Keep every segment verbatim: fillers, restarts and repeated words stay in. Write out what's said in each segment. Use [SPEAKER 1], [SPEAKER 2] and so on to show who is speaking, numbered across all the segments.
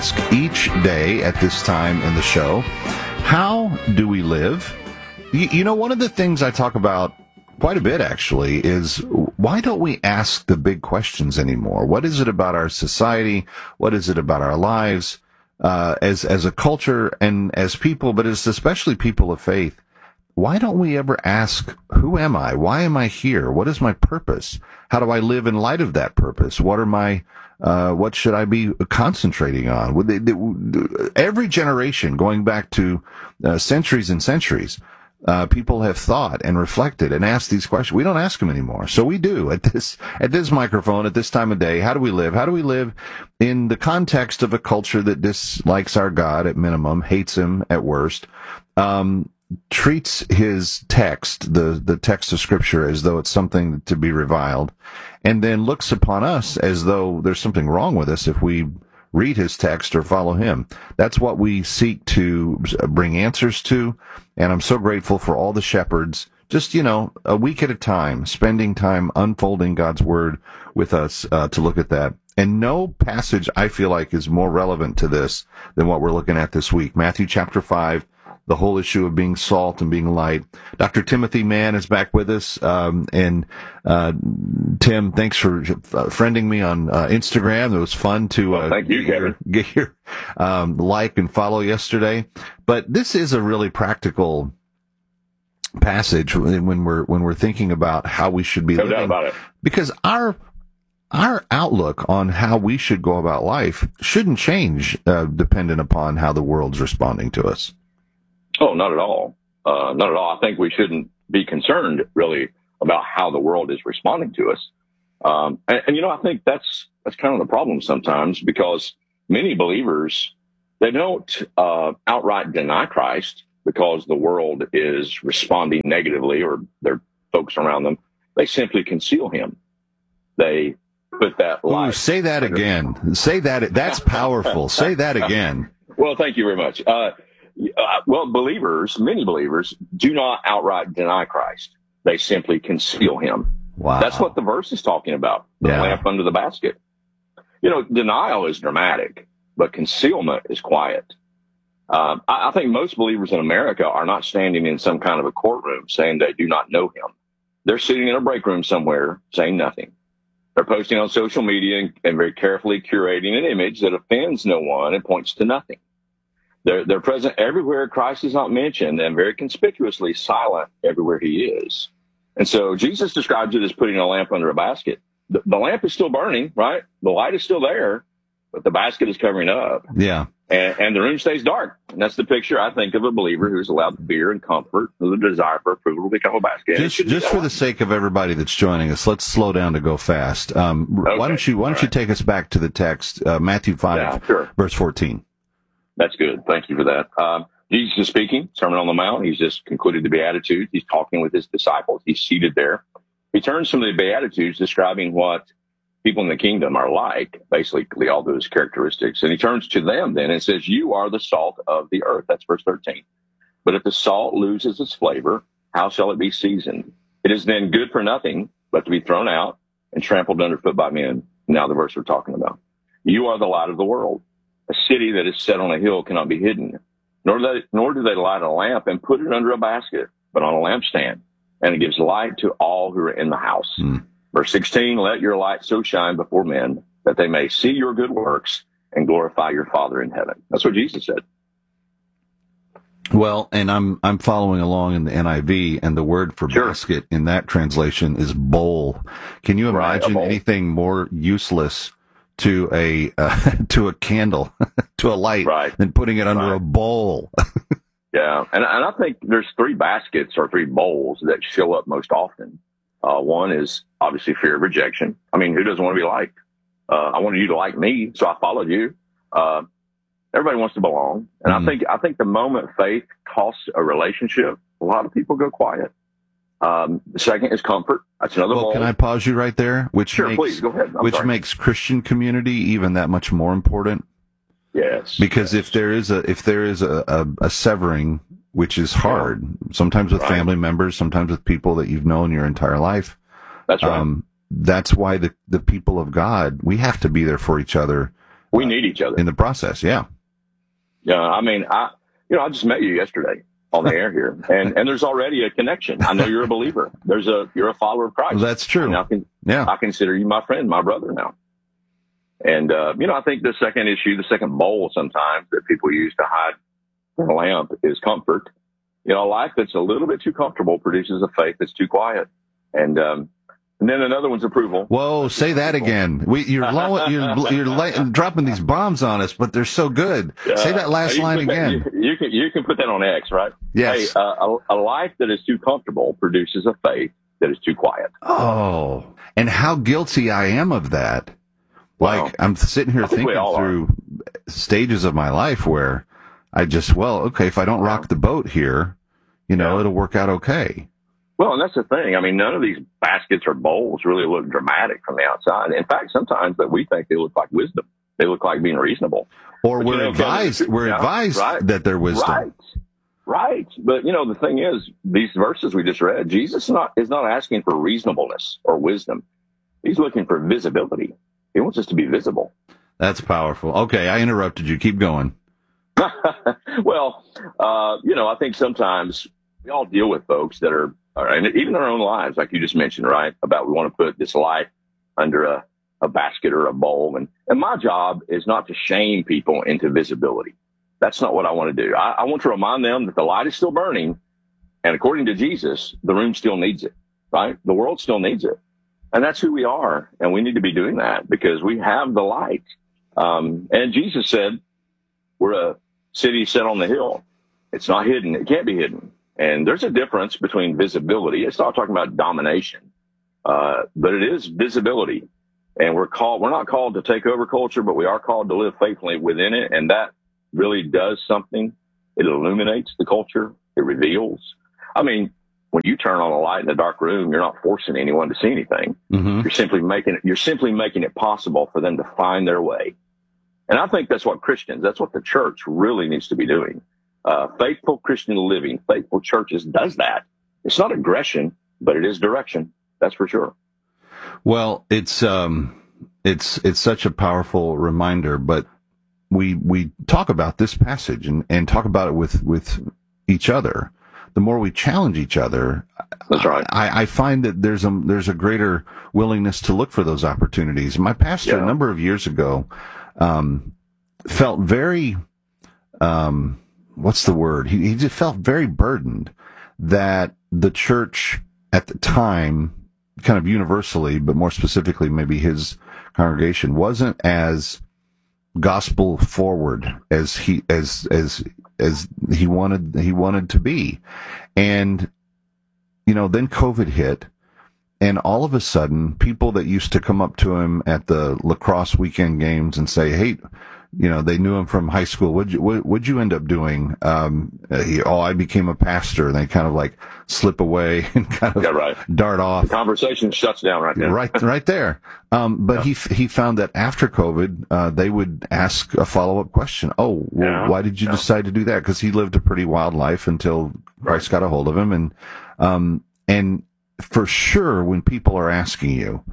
[SPEAKER 1] ask each day at this time in the show, how do we live? You, you know, one of the things I talk about quite a bit, actually, is why don't we ask the big questions anymore? What is it about our society? What is it about our lives uh, as as a culture and as people, but as especially people of faith? Why don't we ever ask, who am I? Why am I here? What is my purpose? How do I live in light of that purpose? What are my, uh, what should I be concentrating on? Would they, they, every generation, going back to uh, centuries and centuries, uh, people have thought and reflected and asked these questions. We don't ask them anymore. So we do at this, at this microphone, at this time of day. How do we live? How do we live in the context of a culture that dislikes our God at minimum, hates him at worst? Um, treats his text, the, the text of Scripture, as though it's something to be reviled, and then looks upon us as though there's something wrong with us if we read his text or follow him. That's what we seek to bring answers to, and I'm so grateful for all the shepherds, just, you know, a week at a time, spending time unfolding God's Word with us uh, to look at that. And no passage, I feel like, is more relevant to this than what we're looking at this week. Matthew chapter five, the whole issue of being salt and being light. Doctor Timothy Mann is back with us. Um, and, uh, Tim, thanks for uh, friending me on uh, Instagram. It was fun to, uh,
[SPEAKER 2] well, thank you,
[SPEAKER 1] get your, get your, um, like and follow yesterday. But this is a really practical passage when we're, when we're thinking about how we should be
[SPEAKER 2] no
[SPEAKER 1] living.
[SPEAKER 2] doubt about it.
[SPEAKER 1] Because our, our outlook on how we should go about life shouldn't change, uh, dependent upon how the world's responding to us.
[SPEAKER 2] Oh, not at all. Uh, not at all. I think we shouldn't be concerned really about how the world is responding to us. Um, and, and, you know, I think that's, that's kind of the problem sometimes, because many believers, they don't, uh, outright deny Christ because the world is responding negatively or their folks around them. They simply conceal him. They put that light.
[SPEAKER 1] Ooh, say that again. Say that. That's powerful. Say that again.
[SPEAKER 2] Well, thank you very much. Uh, Uh, well, believers, many believers, do not outright deny Christ. They simply conceal him.
[SPEAKER 1] Wow.
[SPEAKER 2] That's what the verse is talking about, the
[SPEAKER 1] yeah.
[SPEAKER 2] lamp under the basket. You know, denial is dramatic, but concealment is quiet. Um, I, I think most believers in America are not standing in some kind of a courtroom saying they do not know him. They're sitting in a break room somewhere saying nothing. They're posting on social media and, and very carefully curating an image that offends no one and points to nothing. They're, they're present everywhere Christ is not mentioned, and very conspicuously silent everywhere he is. And so Jesus describes it as putting a lamp under a basket. The, the lamp is still burning, right? The light is still there, but the basket is covering up.
[SPEAKER 1] Yeah.
[SPEAKER 2] And, and the room stays dark. And that's the picture, I think, of a believer who's allowed fear and comfort, the desire for approval to become a basket.
[SPEAKER 1] Just, just for the sake of everybody that's joining us, let's slow down to go fast. Um,
[SPEAKER 2] okay.
[SPEAKER 1] Why don't you, why don't
[SPEAKER 2] All
[SPEAKER 1] you
[SPEAKER 2] right.
[SPEAKER 1] take us back to the text, uh, Matthew five,
[SPEAKER 2] yeah, sure.
[SPEAKER 1] verse fourteen.
[SPEAKER 2] That's good. Thank you for that. Um, Jesus is speaking, Sermon on the Mount. He's just concluded the Beatitudes. He's talking with his disciples. He's seated there. He turns from the Beatitudes, describing what people in the kingdom are like, basically all those characteristics. And he turns to them then and says, you are the salt of the earth. That's verse thirteen. But if the salt loses its flavor, how shall it be seasoned? It is then good for nothing but to be thrown out and trampled underfoot by men. Now the verse we're talking about. You are the light of the world. A city that is set on a hill cannot be hidden, nor do, they, nor do they light a lamp and put it under a basket, but on a lampstand, and it gives light to all who are in the house. Mm. Verse sixteen, let your light so shine before men that they may see your good works and glorify your Father in heaven. That's what Jesus said.
[SPEAKER 1] Well, and I'm I'm following along in the N I V, and the word for
[SPEAKER 2] sure.
[SPEAKER 1] basket in that translation is bowl. Can you imagine
[SPEAKER 2] right,
[SPEAKER 1] anything more useless to a uh, to a candle, to a light,
[SPEAKER 2] right.
[SPEAKER 1] than putting it under
[SPEAKER 2] right.
[SPEAKER 1] a bowl?
[SPEAKER 2] yeah, and, and I think there's three baskets or three bowls that show up most often. Uh, one is obviously fear of rejection. I mean, who doesn't want to be liked? Uh, I wanted you to like me, so I followed you. Uh, everybody wants to belong, and mm-hmm. I think I think the moment faith costs a relationship, a lot of people go quiet. Um, the second is comfort. That's another
[SPEAKER 1] well,
[SPEAKER 2] bowl.
[SPEAKER 1] Can I pause you right there? Which
[SPEAKER 2] sure,
[SPEAKER 1] makes,
[SPEAKER 2] please, go ahead. I'm
[SPEAKER 1] which
[SPEAKER 2] sorry.
[SPEAKER 1] makes Christian community even that much more important.
[SPEAKER 2] Yes.
[SPEAKER 1] Because
[SPEAKER 2] yes.
[SPEAKER 1] if there is a if there is a, a, a severing, which is hard, sometimes with
[SPEAKER 2] right.
[SPEAKER 1] family members, sometimes with people that you've known your entire life.
[SPEAKER 2] That's right.
[SPEAKER 1] Um, that's why the, the people of God, we have to be there for each other
[SPEAKER 2] We uh, need each other
[SPEAKER 1] in the process. Yeah.
[SPEAKER 2] Yeah. I mean, I, you know, I just met you yesterday on the air here, and, and there's already a connection. I know you're a believer. There's a, you're a follower of Christ.
[SPEAKER 1] Well, that's true.
[SPEAKER 2] And I can,
[SPEAKER 1] yeah.
[SPEAKER 2] I consider you my friend, my brother now. And, uh, you know, I think the second issue, the second bowl sometimes that people use to hide their lamp is comfort. You know, a life that's a little bit too comfortable produces a faith that's too quiet. And, um, and then another one's approval.
[SPEAKER 1] Whoa, say that again. We, you're low, you're, you're la- dropping these bombs on us, but they're so good. Uh, say that last line again.
[SPEAKER 2] That, you, you can, you can put that on X, right?
[SPEAKER 1] Yes.
[SPEAKER 2] Hey, uh, a, a life that is too comfortable produces a faith that is too quiet.
[SPEAKER 1] Oh, and how guilty I am of that. Like, well, I'm sitting here thinking through are. stages of my life where I just, well, okay, if I don't rock the boat here, you know, yeah. it'll work out okay.
[SPEAKER 2] Well, and that's the thing. I mean, none of these baskets or bowls really look dramatic from the outside. In fact, sometimes that we think they look like wisdom. They look like being reasonable.
[SPEAKER 1] Or
[SPEAKER 2] but,
[SPEAKER 1] we're
[SPEAKER 2] you know,
[SPEAKER 1] advised,
[SPEAKER 2] Kevin,
[SPEAKER 1] we're
[SPEAKER 2] yeah,
[SPEAKER 1] advised
[SPEAKER 2] right,
[SPEAKER 1] that they're wisdom.
[SPEAKER 2] Right. Right. But, you know, the thing is, these verses we just read, Jesus is not, is not asking for reasonableness or wisdom. He's looking for visibility. He wants us to be visible.
[SPEAKER 1] That's powerful. Okay, I interrupted you. Keep going.
[SPEAKER 2] Well, uh, you know, I think sometimes we all deal with folks that are, and even in our own lives, like you just mentioned, right, about we want to put this life under a, a basket or a bowl. And, and my job is not to shame people into visibility. That's not what I want to do. I, I want to remind them that the light is still burning. And according to Jesus, the room still needs it, right? The world still needs it. And that's who we are. And we need to be doing that because we have the light. Um, and Jesus said, we're a city set on the hill. It's not hidden. It can't be hidden. And there's a difference between visibility. It's not talking about domination, uh, but it is visibility. And we're called, we're not called to take over culture, but we are called to live faithfully within it. And that really does something. It illuminates the culture. It reveals. I mean, when you turn on a light in a dark room, you're not forcing anyone to see anything. Mm-hmm. You're simply making it, you're simply making it possible for them to find their way. And I think that's what Christians, that's what the church really needs to be doing. Uh, faithful Christian living, faithful churches does that. It's not aggression, but it is direction. That's for sure.
[SPEAKER 1] Well, it's, um, it's, it's such a powerful reminder, but we, we talk about this passage and, and talk about it with, with each other. The more we challenge each other,
[SPEAKER 2] that's right.
[SPEAKER 1] I, I find that there's a, there's a greater willingness to look for those opportunities. My pastor yeah. a number of years ago, um, felt very, um, what's the word? He, he just felt very burdened that the church at the time, kind of universally, but more specifically, maybe his congregation wasn't as gospel forward as he, as, as, as he wanted, he wanted to be. And, you know, then COVID hit. And all of a sudden, people that used to come up to him at the lacrosse weekend games and say, hey, you know, they knew him from high school. What'd you, what, what'd you end up doing? Um, he, oh, I became a pastor. And they kind of like slip away and kind of
[SPEAKER 2] yeah, right.
[SPEAKER 1] dart off.
[SPEAKER 2] The conversation shuts down right there.
[SPEAKER 1] Right, right there. Um, but
[SPEAKER 2] yeah.
[SPEAKER 1] he, he found that after COVID, uh, they would ask a follow-up question. Oh, well, yeah. why did you yeah. decide to do that? Because he lived a pretty wild life until Christ right. got a hold of him. And, um, and, for sure, when people are asking you,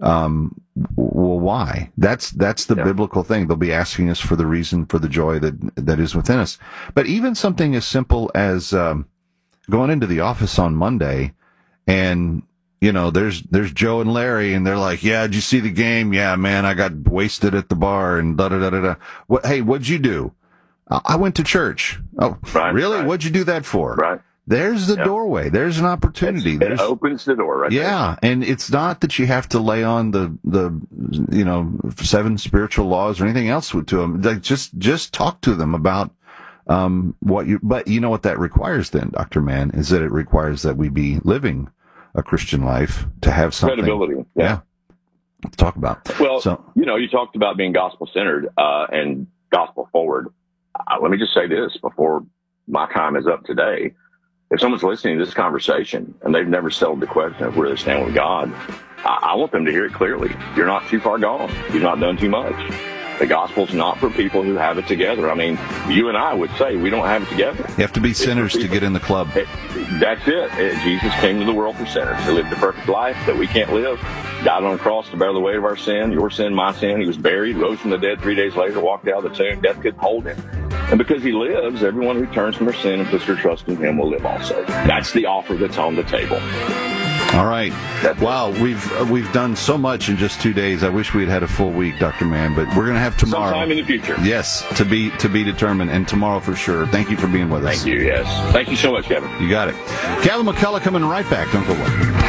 [SPEAKER 1] um, well, why? That's, that's the yeah. biblical thing. They'll be asking us for the reason, for the joy that, that is within us. But even something as simple as, um, going into the office on Monday and, you know, there's, there's Joe and Larry and they're like, yeah, did you see the game? Yeah, man, I got wasted at the bar and da da da da da. What, hey, what'd you do? I went to church. Oh, right, really? Right. What'd you do that for?
[SPEAKER 2] Right.
[SPEAKER 1] There's the yep. doorway. There's an opportunity.
[SPEAKER 2] It's,
[SPEAKER 1] There's,
[SPEAKER 2] it opens the door right
[SPEAKER 1] yeah,
[SPEAKER 2] there.
[SPEAKER 1] And it's not that you have to lay on the, the, you know, seven spiritual laws or anything else to them. Like just, just talk to them about, um, what you, but you know what that requires then, Doctor Mann, is that it requires that we be living a Christian life to have something.
[SPEAKER 2] Credibility. Yeah.
[SPEAKER 1] yeah to talk about.
[SPEAKER 2] Well,
[SPEAKER 1] so,
[SPEAKER 2] you know, you talked about being gospel centered, uh, and gospel forward. Uh, let me just say this before my time is up today. If someone's listening to this conversation and they've never settled the question of where they stand with God, I, I want them to hear it clearly. You're not too far gone. You've not done too much. The gospel's not for people who have it together. I mean, you and I would say we don't have it together.
[SPEAKER 1] You have to be sinners to get in the club.
[SPEAKER 2] It, that's it. it. Jesus came to the world for sinners. He lived the perfect life that we can't live. died on a cross to bear the weight of our sin, your sin, my sin. He was buried, rose from the dead three days later, walked out of the tomb. Death couldn't hold him. And because he lives, everyone who turns from their sin and puts their trust in him will live also. That's the offer that's on the table.
[SPEAKER 1] All right. Wow, we've uh, we've done so much in just two days. I wish we had had a full week, Doctor Mann, but we're going to have tomorrow.
[SPEAKER 2] Sometime in the future.
[SPEAKER 1] Yes, to be to be determined, and tomorrow for sure. Thank you for being with us.
[SPEAKER 2] Thank you, yes. Thank you so much, Kevin.
[SPEAKER 1] You got it. Kevin McCullough coming right back. Don't go away.